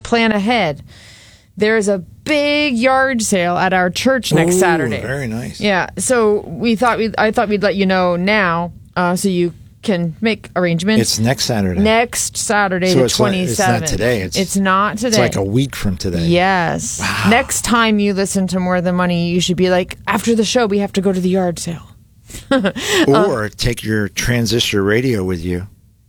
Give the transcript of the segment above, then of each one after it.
plan ahead. There's a big yard sale at our church next Saturday. Very nice. Yeah, so I thought we'd let you know now, so you can make arrangements. It's next Saturday. Next Saturday, so the 27th. It's not today. It's not today. It's like a week from today. Yes. Wow. Next time you listen to More Than Money, you should be like, after the show, we have to go to the yard sale. Or take your transistor radio with you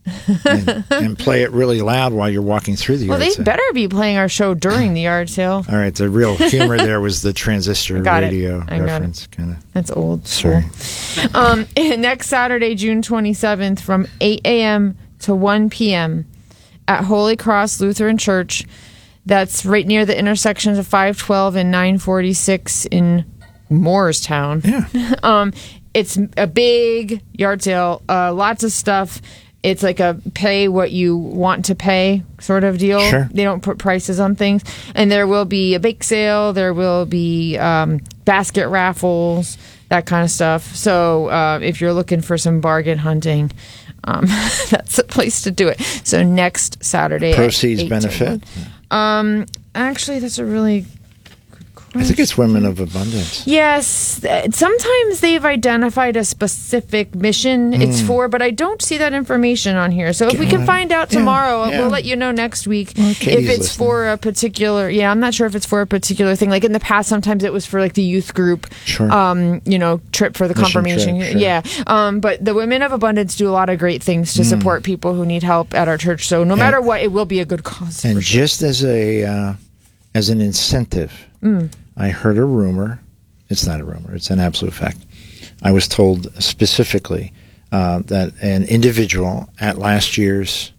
and play it really loud while you're walking through the yard Well, they sale. better be playing our show during the yard sale. All right, the real humor there was the transistor radio I got reference. Kind of. That's old. Sorry. Next Saturday, June 27th, from 8 a.m. to 1 p.m. at Holy Cross Lutheran Church. That's right near the intersections of 512 and 946 in Moorestown. Yeah. It's a big yard sale, lots of stuff. It's like a pay what you want to pay sort of deal. Sure. They don't put prices on things. And there will be a bake sale. There will be basket raffles, that kind of stuff. So if you're looking for some bargain hunting, that's the place to do it. So next Saturday. Proceeds benefit? Actually, that's a really good question. I think it's Women of Abundance. Yes. Sometimes they've identified a specific mission it's for, but I don't see that information on here. So if we can find out tomorrow, we'll let you know next week if it's for a particular... Yeah, I'm not sure if it's for a particular thing. Like in the past, sometimes it was for like the youth group, Sure. Trip for the Mission confirmation. trip, sure. Yeah. But the Women of Abundance do a lot of great things to support people who need help at our church. So no matter what, it will be a good cause. And just as as an incentive, I heard a rumor. It's not a rumor. It's an absolute fact. I was told specifically that an individual at last year's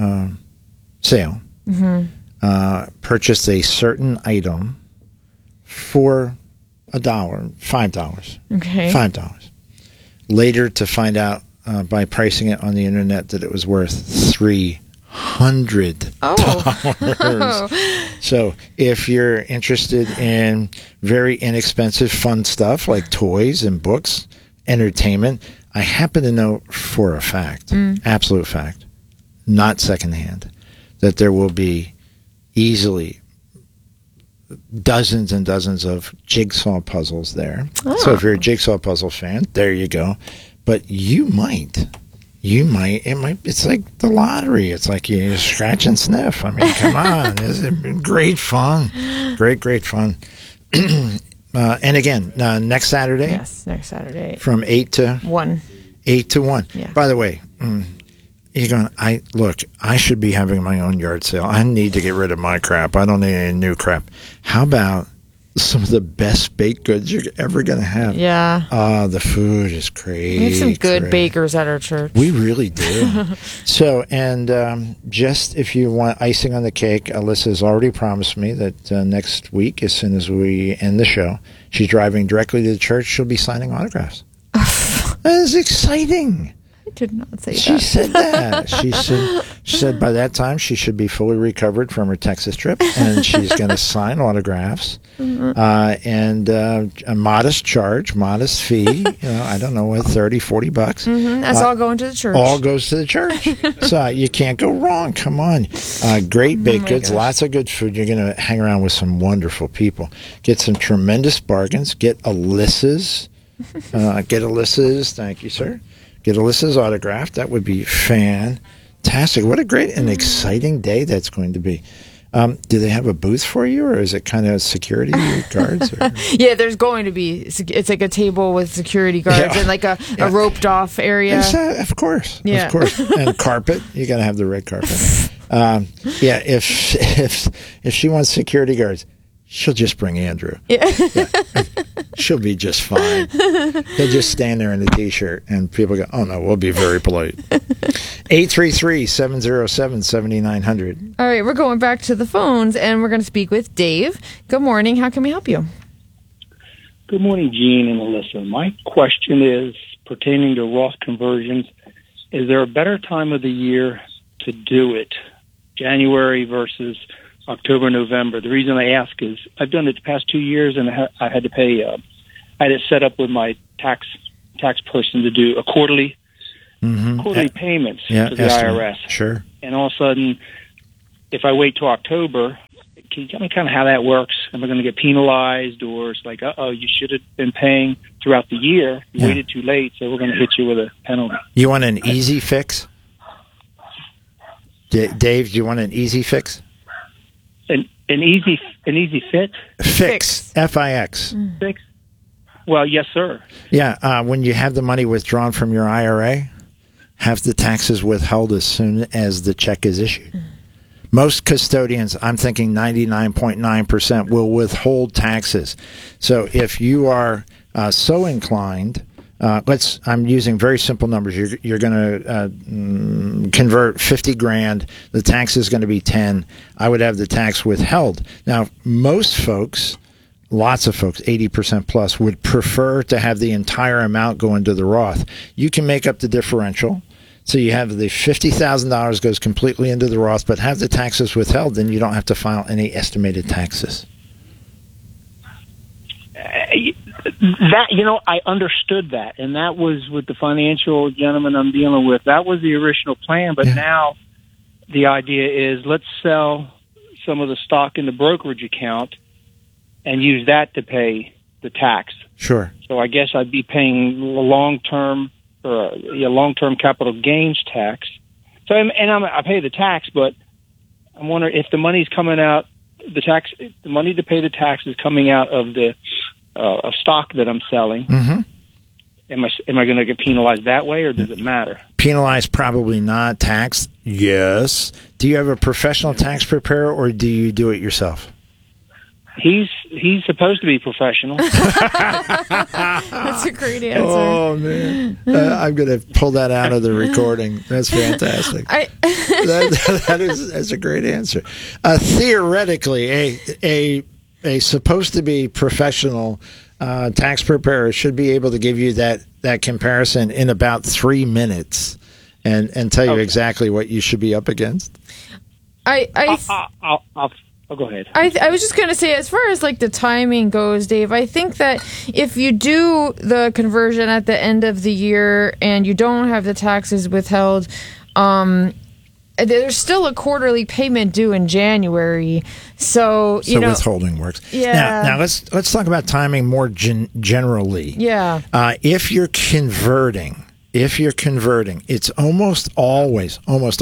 sale purchased a certain item for $5. Okay. $5. Later to find out by pricing it on the internet that it was worth $300. So if you're interested in very inexpensive fun stuff like toys and books, entertainment, I happen to know for a fact, absolute fact, not secondhand, that there will be easily dozens and dozens of jigsaw puzzles there. So if you're a jigsaw puzzle fan, there you go. But it's like the lottery. It's like you scratch and sniff. I mean, come on. It's great fun. Great fun. And again, next Saturday. Yes, next Saturday. From 8 to 1. 8 to 1. Yeah. By the way, you're going, I should be having my own yard sale. I need to get rid of my crap. I don't need any new crap. How about some of the best baked goods you're ever going to have? Yeah. The food is great. We have some good bakers at our church. We really do. So, and just if you want icing on the cake, Alyssa's already promised me that next week, as soon as we end the show, she's driving directly to the church. She'll be signing autographs. That is exciting. I did not say She that. said that. She said by that time she should be fully recovered from her Texas trip, and she's going to sign autographs and a modest charge, modest fee. I don't know what, $30, $40. That's all going to the church. All goes to the church. So you can't go wrong. Come on. Great baked goods, lots of good food. You're going to hang around with some wonderful people. Get some tremendous bargains. Get Alyssa's. Thank you, sir. Get Alyssa's autograph. That would be fantastic. What a great and exciting day that's going to be. Do they have a booth for you, or is it kind of security guards? Or? Yeah, there's going to be. It's like a table with security guards and like a roped off area. Of course. Yeah. Of course. And carpet. You got to have the red carpet. If she wants security guards, she'll just bring Andrew. Yeah. She'll be just fine. He'll just stand there in a T-shirt, and people go, oh, no, we'll be very polite. 833-707-7900. All right, we're going back to the phones, and we're going to speak with Dave. Good morning. How can we help you? Good morning, Gene and Alyssa. My question is pertaining to Roth conversions. Is there a better time of the year to do it, January versus October, November? The reason I ask is I've done it the past 2 years, and I had to pay. I had it set up with my tax person to do a quarterly payments to the IRS. Sure. And all of a sudden, if I wait till October, Can you tell me kind of how that works? Am I going to get penalized, or it's like, you should have been paying throughout the year. You waited too late, so we're going to hit you with a penalty. You want an easy fix? Dave, do you want an easy fix? An easy fit? Fix. F-I-X. Fix? Well, yes, sir. Yeah, when you have the money withdrawn from your IRA, have the taxes withheld as soon as the check is issued. Most custodians, I'm thinking 99.9%, will withhold taxes. So if you are so inclined, I'm using very simple numbers. You're going to convert 50 grand. The tax is going to be 10. I would have the tax withheld. Now, most folks, lots of folks, 80% plus, would prefer to have the entire amount go into the Roth. You can make up the differential. So you have the $50,000 goes completely into the Roth, but have the taxes withheld, then you don't have to file any estimated taxes. That, I understood that, and that was with the financial gentleman I'm dealing with. That was the original plan, but now the idea is let's sell some of the stock in the brokerage account and use that to pay the tax. Sure. So I guess I'd be paying long-term capital gains tax. So, I pay the tax, but I'm wondering if the money's coming out, the money to pay the tax is coming out of the of stock that I'm selling. Mm-hmm. Am I going to get penalized that way, or does it matter? Penalized, probably not. Taxed, yes. Do you have a professional tax preparer, or do you do it yourself? He's supposed to be professional. That's a great answer. Oh, man. I'm going to pull that out of the recording. That's fantastic. That's a great answer. Theoretically, a supposed to be professional tax preparer should be able to give you that comparison in about 3 minutes and tell you exactly what you should be up against. I'll go ahead. I was just going to say, as far as like the timing goes, Dave, I think that if you do the conversion at the end of the year and you don't have the taxes withheld, there's still a quarterly payment due in January. So withholding works. Yeah. Now let's talk about timing more generally. Yeah. If you're converting, it's almost always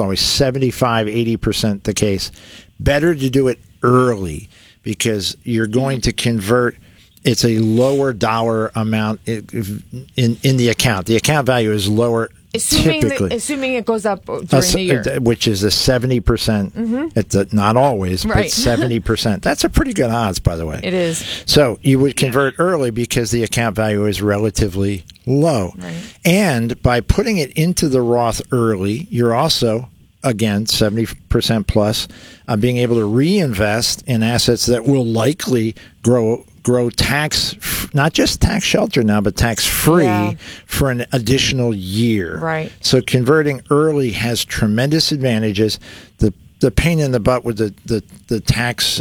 75-80% the case. Better to do it early because you're going to convert. It's a lower dollar amount in the account. The account value is lower. Assuming it goes up during the year. Which is a 70%. Mm-hmm. It's not always, but 70%. That's a pretty good odds, by the way. It is. So you would convert early because the account value is relatively low. Right. And by putting it into the Roth early, you're also, again, 70% plus, being able to reinvest in assets that will likely grow not just tax shelter now, but tax free for an additional year. Right. So converting early has tremendous advantages. The pain in the butt with the tax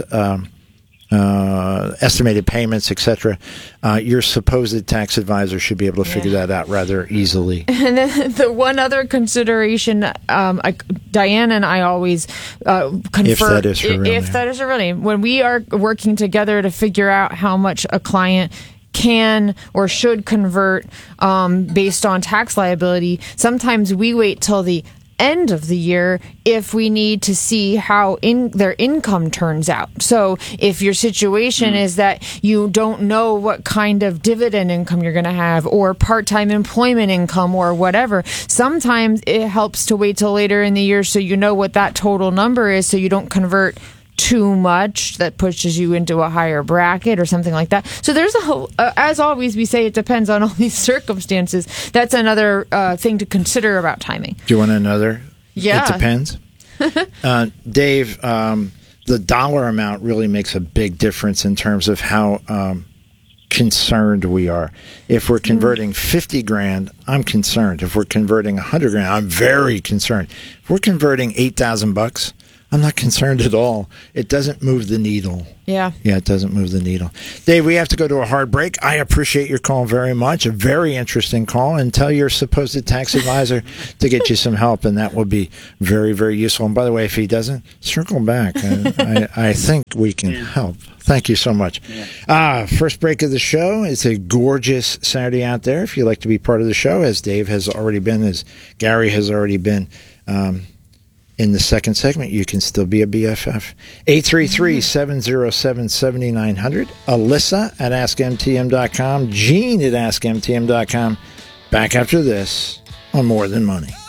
estimated payments, etc. Your supposed tax advisor should be able to figure that out rather easily. And then the one other consideration, Diane and I always confer, if that is her real name, when we are working together to figure out how much a client can or should convert based on tax liability, sometimes we wait till the end of the year if we need to see how their income turns out. So if your situation is that you don't know what kind of dividend income you're going to have or part-time employment income or whatever, sometimes it helps to wait till later in the year so you know what that total number is so you don't convert too much that pushes you into a higher bracket or something like that. So there's a whole, as always, we say it depends on all these circumstances. That's another thing to consider about timing. Do you want another? Yeah. It depends. Dave, the dollar amount really makes a big difference in terms of how concerned we are. If we're converting 50 grand, I'm concerned. If we're converting 100 grand, I'm very concerned. If we're converting $8,000, I'm not concerned at all. It doesn't move the needle. Yeah. Yeah, it doesn't move the needle. Dave, we have to go to a hard break. I appreciate your call very much. A very interesting call. And tell your supposed tax advisor to get you some help, and that would be very, very useful. And by the way, if he doesn't, circle back. I think we can help. Thank you so much. First break of the show. It's a gorgeous Saturday out there. If you'd like to be part of the show, as Dave has already been, as Gary has already been, in the second segment, you can still be a BFF. 833-707-7900. Alyssa at AskMTM.com. Gene at AskMTM.com. Back after this on More Than Money.